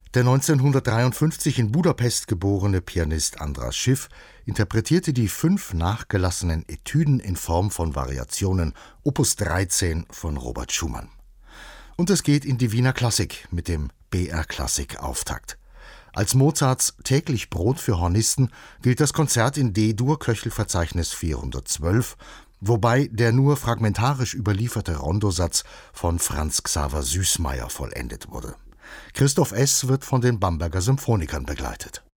Der 1953 in Budapest geborene Pianist András Schiff interpretierte die 5 nachgelassenen Etüden in Form von Variationen, Opus 13 von Robert Schumann. Und es geht in die Wiener Klassik mit dem BR-Klassik-Auftakt. Als Mozarts Täglich Brot für Hornisten gilt das Konzert in D-Dur Köchelverzeichnis 412, wobei der nur fragmentarisch überlieferte Rondosatz von Franz Xaver Süßmayr vollendet wurde. Christoph S. wird von den Bamberger Symphonikern begleitet.